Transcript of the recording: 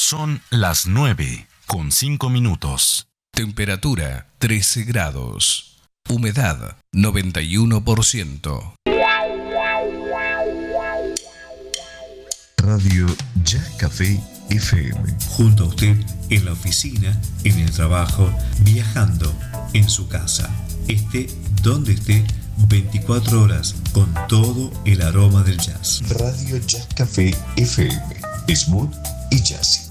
Son las 9:05. Temperatura 13 grados. Humedad 91%. Radio Jazz Café FM. Junto a usted en la oficina, en el trabajo, viajando, en su casa. Esté donde esté, 24 horas con todo el aroma del jazz. Radio Jazz Café FM. Smooth y jazzy.